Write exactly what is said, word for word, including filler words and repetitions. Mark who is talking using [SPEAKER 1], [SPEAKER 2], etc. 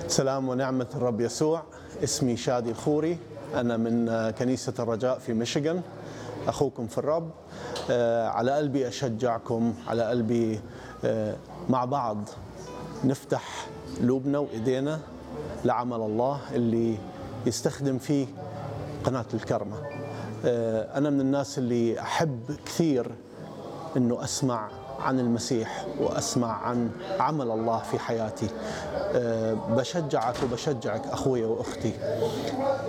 [SPEAKER 1] سلام ونعمة الرب يسوع. اسمي شادي الخوري، أنا من كنيسة الرجاء في ميشيغان، أخوكم في الرب. على قلبي أشجعكم، على قلبي مع بعض نفتح قلوبنا وإيدينا لعمل الله اللي يستخدم فيه قناة الكرمة. أنا من الناس اللي أحب كثير أنه أسمع عن المسيح وأسمع عن عمل الله في حياتي. بشجعك وبشجعك أخوي وأختي،